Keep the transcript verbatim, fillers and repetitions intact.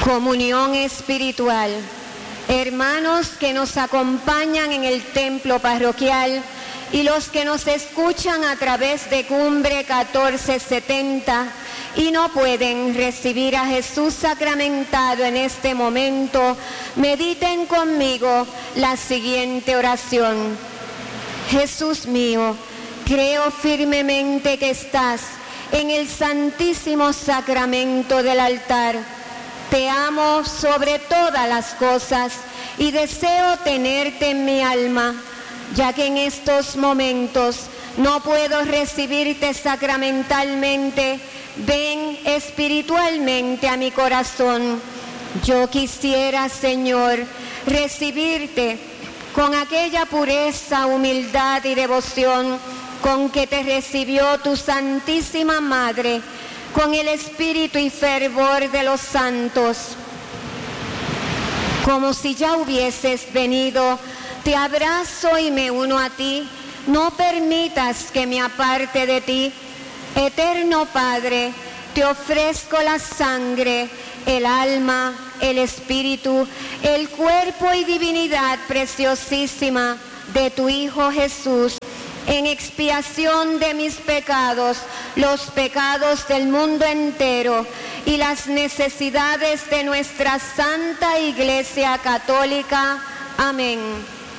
Comunión espiritual. Hermanos que nos acompañan en el templo parroquial y los que nos escuchan a través de Cumbre catorce setenta y no pueden recibir a Jesús sacramentado en este momento, mediten conmigo la siguiente oración. Jesús mío, creo firmemente que estás en el santísimo sacramento del altar. Te amo sobre todas las cosas y deseo tenerte en mi alma, ya que en estos momentos no puedo recibirte sacramentalmente. Ven espiritualmente a mi corazón. Yo quisiera, Señor, recibirte con aquella pureza, humildad y devoción con que te recibió tu Santísima Madre, con el espíritu y fervor de los santos. Como si ya hubieses venido, te abrazo y me uno a ti. No permitas que me aparte de ti. Eterno Padre, te ofrezco la sangre, el alma, el espíritu, el cuerpo y divinidad preciosísima de tu Hijo Jesús, en expiación de mis pecados, los pecados del mundo entero y las necesidades de nuestra Santa Iglesia Católica. Amén.